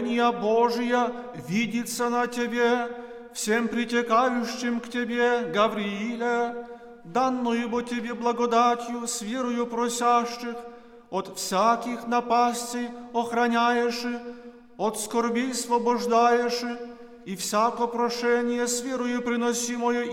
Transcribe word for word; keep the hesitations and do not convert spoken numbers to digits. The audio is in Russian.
благоволения Божия видится на тебе, всем притекающим к тебе, Гаврииле, данную бо тебе благодатью с верою просящих, от всяких напастей охраняешь, от скорби освобождаешь, и всяко прошение с верою приносимое